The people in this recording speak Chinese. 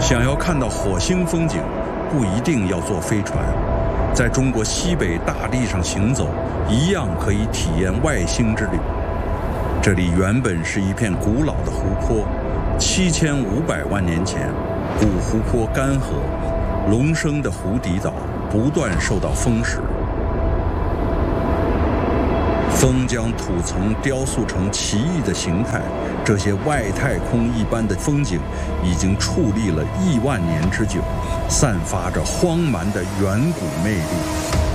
想要看到火星风景，不一定要坐飞船，在中国西北大地上行走，一样可以体验外星之旅。这里原本是一片古老的湖泊，7500万年前，古湖泊干涸，隆升的湖底岛不断受到风蚀，风将土层雕塑成奇异的形态。这些外太空一般的风景已经矗立了亿万年之久，散发着荒蛮的远古魅力。